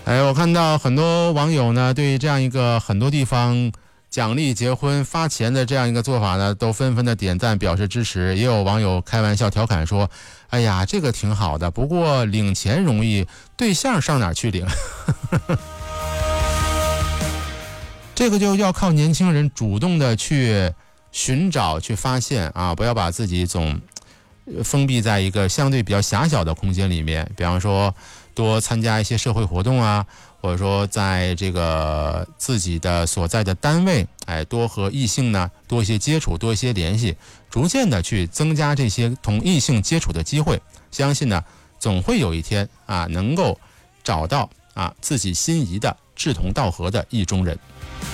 我看到很多网友呢，对这样一个很多地方奖励结婚发钱的这样一个做法呢，都纷纷的点赞表示支持。也有网友开玩笑调侃说：“哎呀，这个挺好的，不过领钱容易，对象上哪儿去领？”这个就要靠年轻人主动的去寻找、去发现啊，不要把自己总封闭在一个相对比较狭小的空间里面。比方说，多参加一些社会活动啊，或者说在这个自己的所在的单位，多和异性呢多一些接触，多一些联系，逐渐的去增加这些同异性接触的机会。相信呢，总会有一天啊，能够找到啊自己心仪的志同道合的意中人。